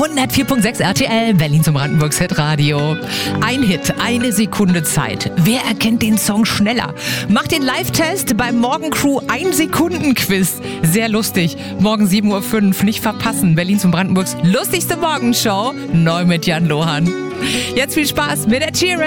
104.6 RTL, Berlin zum Brandenburgs Hitradio. Ein Hit, eine Sekunde Zeit. Wer erkennt den Song schneller? Macht den Live-Test beim Morgencrew 1-Sekunden-Quiz. Sehr lustig. Morgen 7.05 Uhr, nicht verpassen. Berlin zum Brandenburgs lustigste Morgenshow. Neu mit Jan Lohan. Jetzt viel Spaß mit der Cheer.